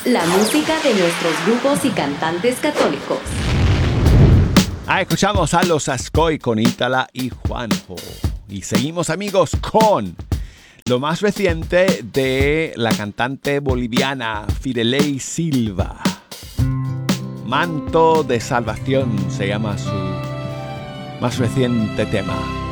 La música de nuestros grupos y cantantes católicos. Escuchamos a los Ascoy con Ítala y Juanjo. Y seguimos, amigos, con lo más reciente de la cantante boliviana Fidelei Silva. Manto de Salvación se llama su más reciente tema.